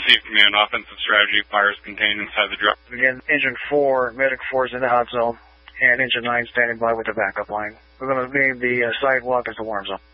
Receive command. Offensive strategy. Fires contained inside the drop. Again, Engine 4, Medic 4 is in the hot zone, and Engine 9 standing by with the backup line. We're going to name the sidewalk as the warm zone.